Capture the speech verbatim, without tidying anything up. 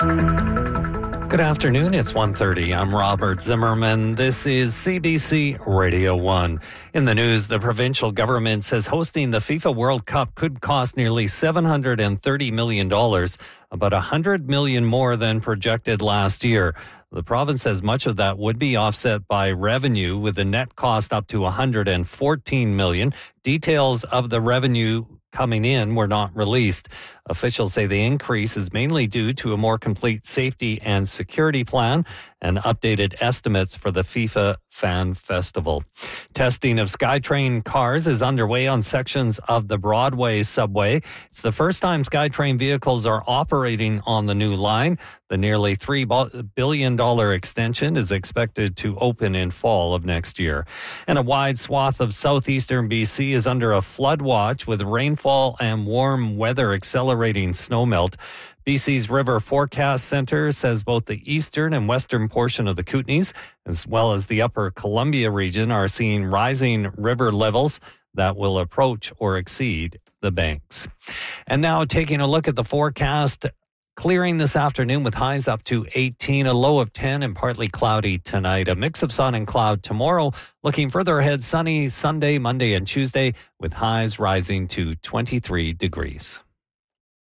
Good afternoon. It's one thirty. I'm Robert Zimmerman. This is C B C Radio one. In the news, the provincial government says hosting the FIFA World Cup could cost nearly seven hundred thirty million dollars, about one hundred million dollars more than projected last year. The province says much of that would be offset by revenue, with the net cost up to one hundred fourteen million dollars. Details of the revenue coming in were not released. Officials say the increase is mainly due to a more complete safety and security plan and updated estimates for the FIFA Fan Festival. Testing of SkyTrain cars is underway on sections of the Broadway subway. It's the first time SkyTrain vehicles are operating on the new line. The nearly three billion dollars extension is expected to open in fall of next year. And a wide swath of southeastern B C is under a flood watch, with rainfall and warm weather accelerating snowmelt. B C's River Forecast Centre says both the eastern and western portion of the Kootenays, as well as the upper Columbia region, are seeing rising river levels that will approach or exceed the banks. And now taking a look at the forecast. Clearing this afternoon with highs up to eighteen, a low of ten, and partly cloudy tonight. A mix of sun and cloud tomorrow. Looking further ahead, sunny Sunday, Monday, and Tuesday, with highs rising to twenty-three degrees.